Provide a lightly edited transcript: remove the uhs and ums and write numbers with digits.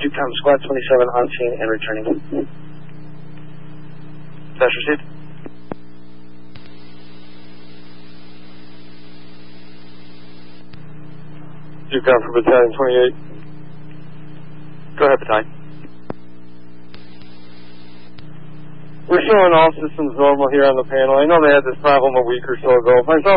Tom Squad 27 on scene and returning. Dash received. Tom for Battalion 28. Go ahead, Battalion. We're showing all systems normal here on the panel. I know they had this problem a week or so ago. Myself